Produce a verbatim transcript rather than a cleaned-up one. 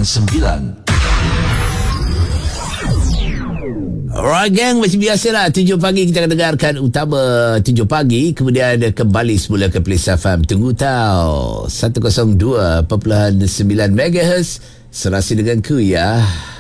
sembilan. Alright gang, macam biasalah tujuh pagi kita akan dengarkan utama tujuh pagi, kemudian kembali semula ke Play F M. Tunggu tahu seratus dua perpuluhan sembilan megahertz serasi dengan ku ya.